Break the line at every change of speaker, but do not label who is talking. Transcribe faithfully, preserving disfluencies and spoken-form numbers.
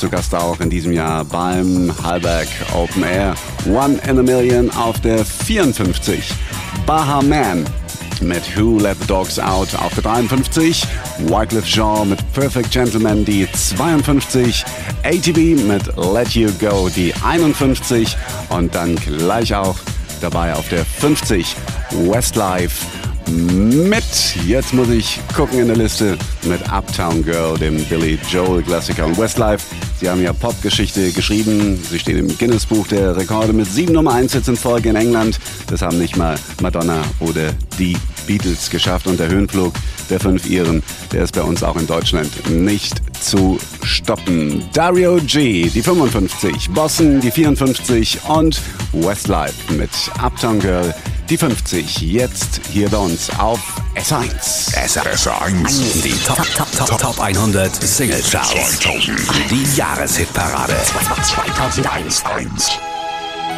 zu Gast auch in diesem Jahr beim Halberg Open Air. One in a Million auf der vierundfünfzig. Baha Man mit Who Let the Dogs Out auf der dreiundfünfzig. Wyclef Jean mit Perfect Gentleman die zweiundfünfzig. A T B mit Let You Go die einundfünfzig. Und dann gleich auch dabei auf der fünfzig Westlife mit, jetzt muss ich gucken in der Liste, mit Uptown Girl, dem Billy Joel Klassiker. Und Westlife, sie haben ja Popgeschichte geschrieben, sie stehen im Guinness-Buch der Rekorde mit sieben Nummer eins Hits in Folge in England. Das haben nicht mal Madonna oder die Beatles geschafft. Und der Höhenflug der fünf Iren, der ist bei uns auch in Deutschland nicht zu stoppen. Dario G, die fünfundfünfzig, Boston, die vierundfünfzig und Westlife mit Uptown Girl, die fünfzig. Jetzt hier bei uns auf S eins.
S eins. Die Top, Top, Top, Top hundert Single Charts. Die Jahreshitparade. zweitausendeins.